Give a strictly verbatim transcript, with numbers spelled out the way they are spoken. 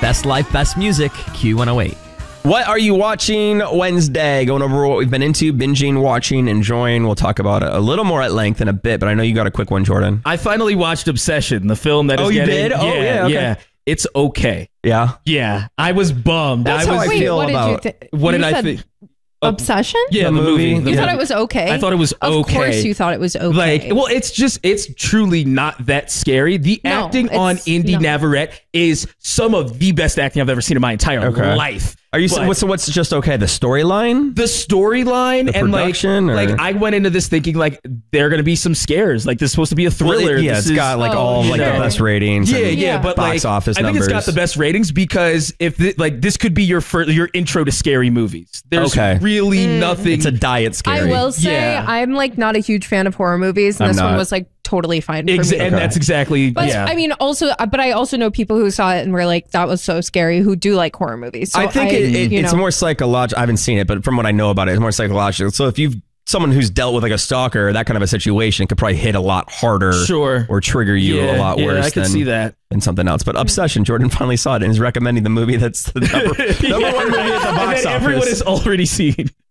Best Life, Best Music, Q one oh eight. What are you watching Wednesday? Going over what we've been into, binging, watching, enjoying. We'll talk about it a little more at length in a bit, but I know you got a quick one, Jordan. I finally watched Obsession, the film that is oh, you getting... did? Yeah, oh, yeah, okay. yeah. It's okay. Yeah? Yeah. I was bummed. That's I how was, I Wait, feel what about... did you think? What you did I said think? Obsession? Yeah, The the, movie? movie. You The- thought it was okay? I thought it was Of okay. course you thought it was okay. Like, well, it's just, it's truly not that scary. The No, acting on it's- Indy no. Navarrete is some of the best acting I've ever seen in my entire Okay. life. Are you? But What's what's just okay? The storyline, the storyline, the and like, production, or- like I went into this thinking like there are going to be some scares. Like this is supposed to be a Well, thriller. it- yeah, This it's is- got like Oh, all like sure. the best ratings. Yeah, and yeah, but box like, office I think numbers. it's got the best ratings because if it, like this could be your first, your intro to scary movies. There's Okay. really nothing. It's a diet scary. I will say Yeah. I'm like not a huge fan of horror movies, and I'm this one not. was like totally fine for Ex- me. and Okay. that's exactly But yeah. I mean, also, but I also know people who saw it and were like, "That was so scary." Who do like horror movies? So I think it, it, you it's know, more psychological. I haven't seen it, but from what I know about it, it's more psychological. So if you've someone who's dealt with like a stalker, that kind of a situation could probably hit a lot harder, Sure. or trigger you a Yeah, lot yeah, worse I could than, see that. than something else. But Obsession, Jordan finally saw it and is recommending the movie that's the number, number one movie at the And box that office. everyone has already seen.